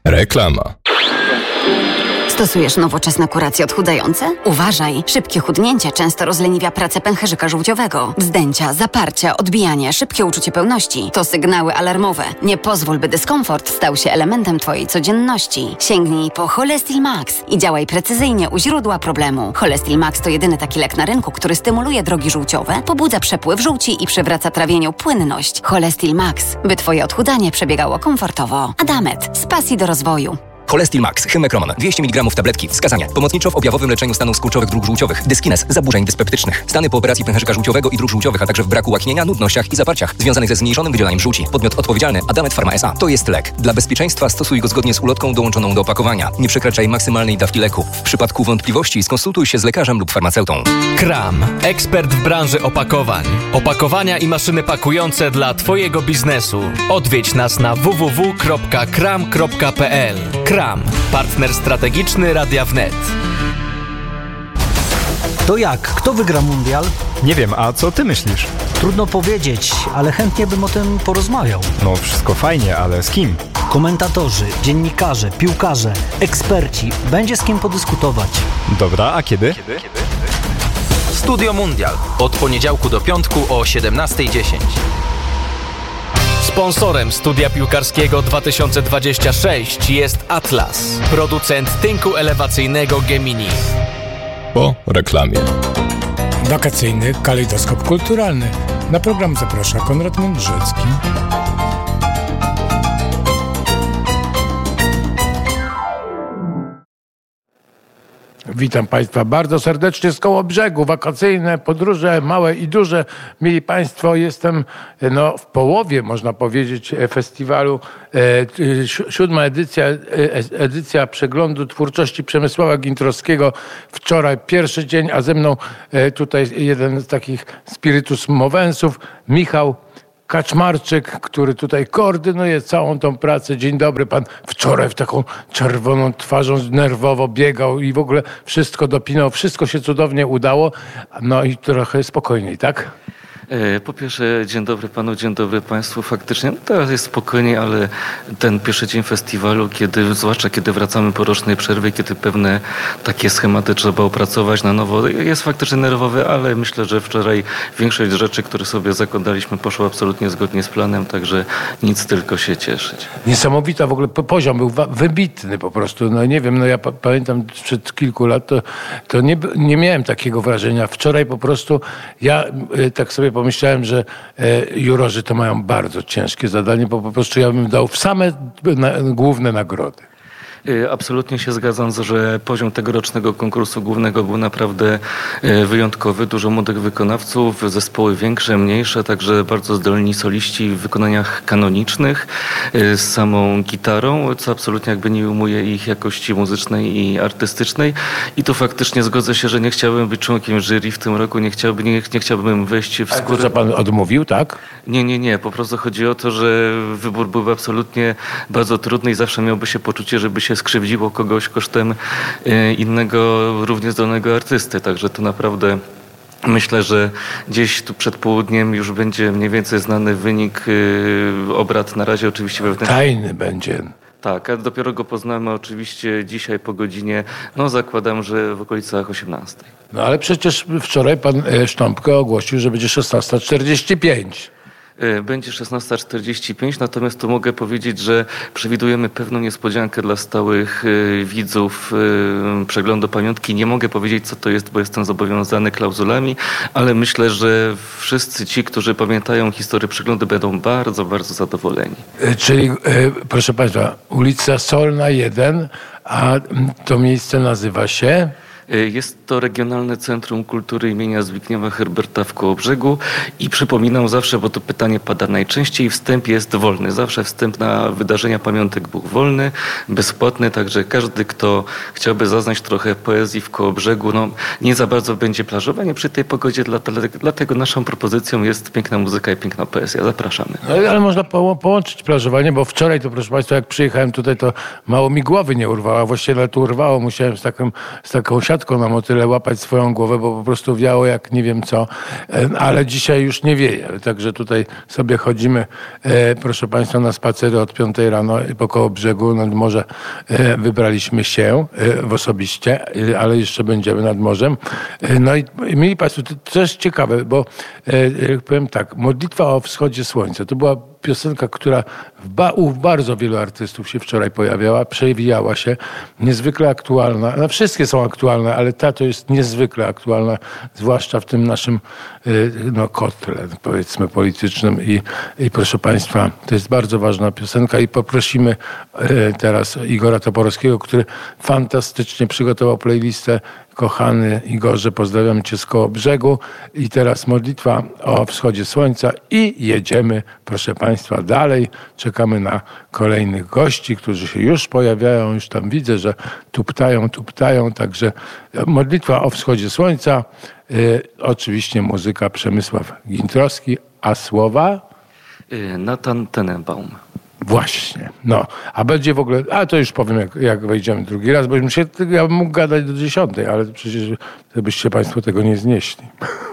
Reklama. Stosujesz nowoczesne kuracje odchudzające? Uważaj! Szybkie chudnięcie często rozleniwia pracę pęcherzyka żółciowego. Wzdęcia, zaparcia, odbijanie, szybkie uczucie pełności to sygnały alarmowe. Nie pozwól, by dyskomfort stał się elementem Twojej codzienności. Sięgnij po Cholestil Max i działaj precyzyjnie u źródła problemu. Cholestil Max to jedyny taki lek na rynku, który stymuluje drogi żółciowe, pobudza przepływ żółci i przywraca trawieniu płynność. Cholestil Max, by Twoje odchudzanie przebiegało komfortowo. Adamet, z pasji do rozwoju. Cholestil Max, Hymekroman, 200 mg tabletki. Wskazania. Pomocniczo w objawowym leczeniu stanów skurczowych dróg żółciowych. Dyskines, zaburzeń dyspeptycznych. Stany po operacji pęcherzyka żółciowego i dróg żółciowych, a także w braku łaknienia, nudnościach i zaparciach związanych ze zmniejszonym wydzielaniem żółci. Podmiot odpowiedzialny Adamet Pharma S.A. To jest lek. Dla bezpieczeństwa stosuj go zgodnie z ulotką dołączoną do opakowania. Nie przekraczaj maksymalnej dawki leku. W przypadku wątpliwości skonsultuj się z lekarzem lub farmaceutą. Kram. Ekspert w branży opakowań. Opakowania i maszyny pakujące dla Twojego biznesu. Odwiedź nas na www.kram.pl. Kram. Partner strategiczny Radia Wnet. To jak? Kto wygra mundial? Nie wiem, a co ty myślisz? Trudno powiedzieć, ale chętnie bym o tym porozmawiał. No wszystko fajnie, ale z kim? Komentatorzy, dziennikarze, piłkarze, eksperci. Będzie z kim podyskutować. Dobra, a kiedy? Studio Mundial. Od poniedziałku do piątku o 17:10. Sponsorem Studia Piłkarskiego 2026 jest Atlas, producent tynku elewacyjnego Gemini. Po reklamie. Wakacyjny kalejdoskop kulturalny. Na program zaprasza Konrad Mądrzecki. Witam Państwa bardzo serdecznie z Kołobrzegu. Wakacyjne podróże, małe i duże. Mili Państwo, jestem w połowie, można powiedzieć, festiwalu. 7. edycja przeglądu twórczości Przemysława Gintrowskiego. Wczoraj pierwszy dzień, a ze mną tutaj jeden z takich spiritus movensów, Michał Kaczmarczyk, który tutaj koordynuje całą tą pracę. Dzień dobry, pan wczoraj w taką czerwoną twarzą nerwowo biegał i w ogóle wszystko dopinał, wszystko się cudownie udało, no i trochę spokojniej, tak? Po pierwsze, dzień dobry panu, dzień dobry państwu. Faktycznie teraz jest spokojniej, ale ten pierwszy dzień festiwalu, zwłaszcza kiedy wracamy po rocznej przerwie, kiedy pewne takie schematy trzeba opracować na nowo, jest faktycznie nerwowy, ale myślę, że wczoraj większość rzeczy, które sobie zakładaliśmy, poszło absolutnie zgodnie z planem, także nic, tylko się cieszyć. Niesamowita w ogóle poziom był wybitny po prostu. No nie wiem, ja pamiętam sprzed kilku lat, to nie miałem takiego wrażenia. Wczoraj po prostu ja tak sobie pomyślałem, że jurorzy to mają bardzo ciężkie zadanie, bo po prostu ja bym dał w same główne nagrody. Absolutnie się zgadzam, że poziom tegorocznego konkursu głównego był naprawdę wyjątkowy. Dużo młodych wykonawców, zespoły większe, mniejsze, także bardzo zdolni soliści w wykonaniach kanonicznych z samą gitarą, co absolutnie jakby nie ujmuje ich jakości muzycznej i artystycznej. I tu faktycznie zgodzę się, że nie chciałbym być członkiem jury w tym roku, nie chciałbym wejść w skórę. A co pan odmówił, tak? Nie. Po prostu chodzi o to, że wybór byłby absolutnie bardzo trudny i zawsze miałby się poczucie, żeby się skrzywdziło kogoś kosztem innego, równie zdolnego artysty. Także to naprawdę myślę, że gdzieś tu przed południem już będzie mniej więcej znany wynik obrad. Na razie oczywiście wewnętrznie. Tajny będzie. Tak, a dopiero go poznamy oczywiście dzisiaj po godzinie, zakładam, że w okolicach 18. No ale przecież wczoraj pan Sztąpko ogłosił, że będzie 16:45. Będzie 16:45, natomiast tu mogę powiedzieć, że przewidujemy pewną niespodziankę dla stałych widzów przeglądu pamiątki. Nie mogę powiedzieć, co to jest, bo jestem zobowiązany klauzulami, ale myślę, że wszyscy ci, którzy pamiętają historię przeglądu, będą bardzo, bardzo zadowoleni. Czyli, proszę Państwa, ulica Solna 1, a to miejsce nazywa się... Jest to Regionalne Centrum Kultury imienia Zbigniewa Herberta w Kołobrzegu i przypominam zawsze, bo to pytanie pada najczęściej, wstęp jest wolny. Zawsze wstęp na wydarzenia pamiątek był wolny, bezpłatny, także każdy, kto chciałby zaznać trochę poezji w Kołobrzegu, nie za bardzo będzie plażowanie przy tej pogodzie, dlatego naszą propozycją jest piękna muzyka i piękna poezja. Zapraszamy. No, ale można połączyć plażowanie, bo wczoraj to, proszę Państwa, jak przyjechałem tutaj, to mało mi głowy nie urwało, właściwie nawet urwało, musiałem z taką siatką rzadko nam o tyle łapać swoją głowę, bo po prostu wiało jak nie wiem co, ale dzisiaj już nie wieje. Także tutaj sobie chodzimy, proszę Państwa, na spacery od 5 rano po koło brzegu nad morze. Wybraliśmy się osobiście, ale jeszcze będziemy nad morzem. No i mieli Państwo, to też ciekawe, bo powiem tak, Modlitwa o wschodzie słońca to była piosenka, która u bardzo wielu artystów się wczoraj pojawiała, przewijała się, niezwykle aktualna. No, wszystkie są aktualne, ale ta to jest niezwykle aktualna, zwłaszcza w tym naszym kotle, powiedzmy, politycznym. I proszę Państwa, to jest bardzo ważna piosenka i poprosimy teraz Igora Toporowskiego, który fantastycznie przygotował playlistę. Kochany Igorze, pozdrawiam Cię z Kołobrzegu. I teraz Modlitwa o wschodzie słońca i jedziemy, proszę Państwa, dalej. Czekamy na kolejnych gości, którzy się już pojawiają. Już tam widzę, że tuptają. Także Modlitwa o wschodzie słońca. Oczywiście muzyka Przemysław Gintrowski, a słowa? Nathan Tenenbaum. Właśnie. No, a będzie w ogóle... A to już powiem, jak wejdziemy drugi raz, bo ja bym mógł gadać do 10, ale przecież byście Państwo tego nie znieśli.